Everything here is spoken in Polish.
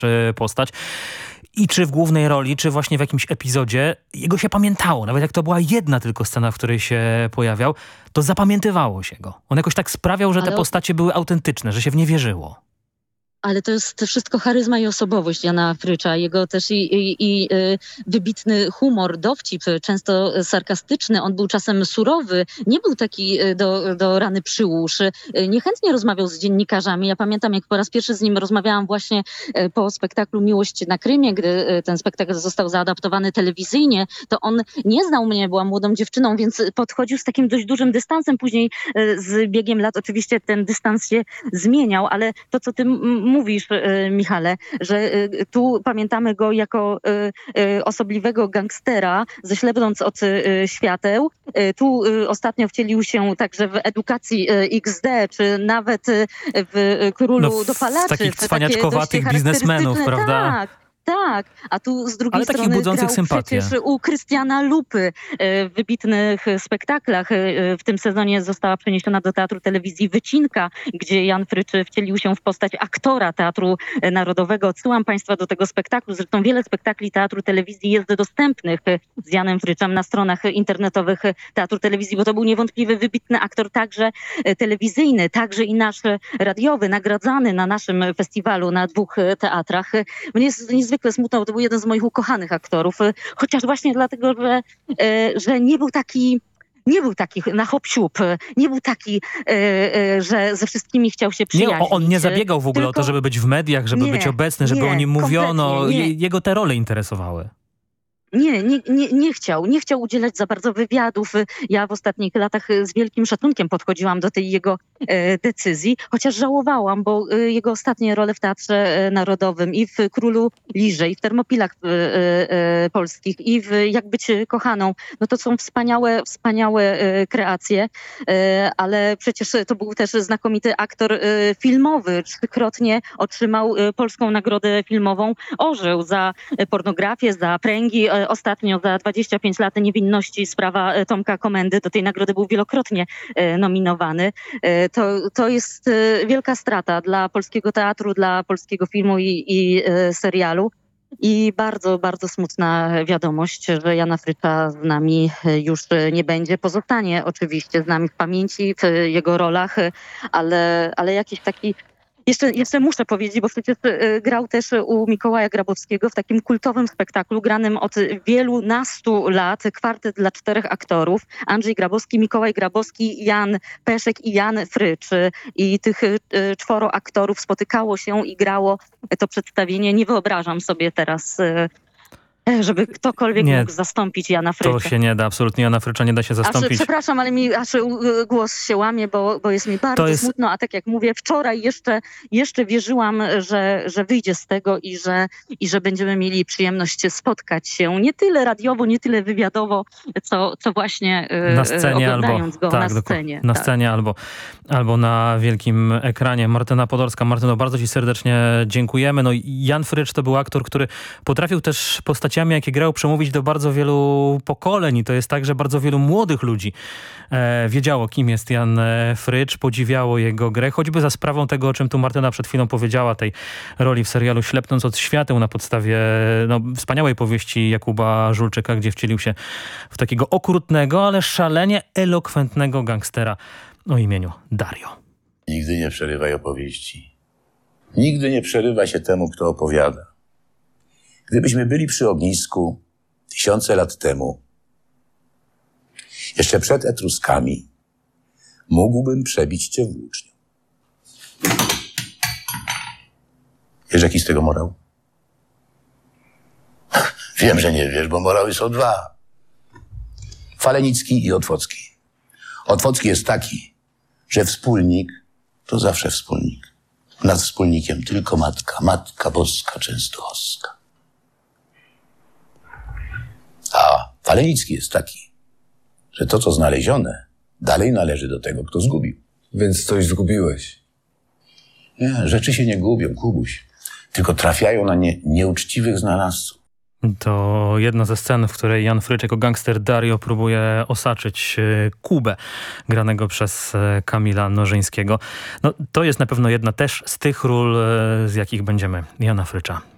postać. I czy w głównej roli, czy właśnie w jakimś epizodzie jego się pamiętało. Nawet jak to była jedna tylko scena, w której się pojawiał, to zapamiętywało się go. On jakoś tak sprawiał, że te postacie były autentyczne, że się w nie wierzyło. Ale to jest wszystko charyzma i osobowość Jana Frycza. Jego też i wybitny humor, dowcip, często sarkastyczny. On był czasem surowy. Nie był taki do rany przyłóż. Niechętnie rozmawiał z dziennikarzami. Ja pamiętam, jak po raz pierwszy z nim rozmawiałam właśnie po spektaklu Miłość na Krymie, gdy ten spektakl został zaadaptowany telewizyjnie, to on nie znał mnie, byłam młodą dziewczyną, więc podchodził z takim dość dużym dystansem. Później z biegiem lat oczywiście ten dystans się zmieniał, ale to, co ty mówisz, Michale, że tu pamiętamy go jako osobliwego gangstera, ześlepnąc od świateł. Tu ostatnio wcielił się także w Edukacji XD, czy nawet w Królu Dopalaczy. Takich cwaniaczkowatych biznesmenów, prawda? Tak, a tu z drugiej strony takich budzących grał sympatię. przecież u Krystiana Lupy w wybitnych spektaklach. W tym sezonie została przeniesiona do Teatru Telewizji Wycinka, gdzie Jan Frycz wcielił się w postać aktora Teatru Narodowego. Odsyłam Państwa do tego spektaklu. Zresztą wiele spektakli Teatru Telewizji jest dostępnych z Janem Fryczem na stronach internetowych Teatru Telewizji, bo to był niewątpliwie wybitny aktor, także telewizyjny, także i nasz radiowy, nagradzany na naszym festiwalu na 2 teatrach. Mnie jest niezwykle smutno, bo to był jeden z moich ukochanych aktorów, chociaż właśnie dlatego, że nie był taki na hop-siup, nie był taki, że ze wszystkimi chciał się przyjaźnić. Nie, on nie zabiegał w ogóle o to, żeby być w mediach, żeby być obecny, żeby o nim mówiono. Jego te role interesowały. Nie chciał udzielać za bardzo wywiadów. Ja w ostatnich latach z wielkim szacunkiem podchodziłam do tej jego decyzji, chociaż żałowałam, bo jego ostatnie role w Teatrze Narodowym i w Królu Lirze, i w Termopilach polskich, i w Jak być kochaną, no to są wspaniałe kreacje, ale przecież to był też znakomity aktor filmowy. 3-krotnie otrzymał Polską Nagrodę Filmową Orzeł za pornografię, za pręgi. Ostatnio za 25 lat niewinności sprawa Tomka Komendy. Do tej nagrody był wielokrotnie nominowany. To jest wielka strata dla polskiego teatru, dla polskiego filmu i serialu. I bardzo, bardzo smutna wiadomość, że Jana Frycza z nami już nie będzie. Pozostanie oczywiście z nami w pamięci, w jego rolach, ale jakiś taki... Jeszcze muszę powiedzieć, bo przecież grał też u Mikołaja Grabowskiego w takim kultowym spektaklu granym od wielunastu lat, Kwartet dla 4 aktorów. Andrzej Grabowski, Mikołaj Grabowski, Jan Peszek i Jan Frycz. I tych 4 aktorów spotykało się i grało to przedstawienie. Nie wyobrażam sobie teraz, żeby ktokolwiek mógł zastąpić Jana Frycza. To się nie da, absolutnie Jana Frycza nie da się zastąpić. Przepraszam, ale mi głos się łamie, bo jest mi bardzo smutno, a tak jak mówię, wczoraj jeszcze wierzyłam, że wyjdzie z tego i że będziemy mieli przyjemność spotkać się nie tyle radiowo, nie tyle wywiadowo, co właśnie na scenie oglądając go na scenie. Na scenie albo na wielkim ekranie. Martyna Podolska. Martyno, bardzo ci serdecznie dziękujemy. No, Jan Frycz to był aktor, który potrafił też postaciami, jakie grał, przemówić do bardzo wielu pokoleń. I to jest tak, że bardzo wielu młodych ludzi wiedziało, kim jest Jan Frycz, podziwiało jego grę, choćby za sprawą tego, o czym tu Martyna przed chwilą powiedziała, tej roli w serialu Ślepnąc od świateł na podstawie wspaniałej powieści Jakuba Żulczyka, gdzie wcielił się w takiego okrutnego, ale szalenie elokwentnego gangstera o imieniu Dario. Nigdy nie przerywaj opowieści. Nigdy nie przerywa się temu, kto opowiada. Gdybyśmy byli przy ognisku 1000 lat temu, jeszcze przed Etruskami, mógłbym przebić cię włócznią. Wiesz, jaki z tego morał? Wiem, że nie wiesz, bo morały są 2. Falenicki i Otwocki. Otwocki jest taki, że wspólnik to zawsze wspólnik. Nad wspólnikiem tylko matka, Matka Boska Częstochowska. A Falenicki jest taki, że to, co znalezione, dalej należy do tego, kto zgubił. Więc coś zgubiłeś. Nie, rzeczy się nie gubią, Kubuś. Tylko trafiają na nieuczciwych znalazców. To jedna ze scen, w której Jan Frycz jako gangster Dario próbuje osaczyć Kubę, granego przez Kamila Nożyńskiego. No, to jest na pewno jedna też z tych ról, z jakich będziemy Jana Frycza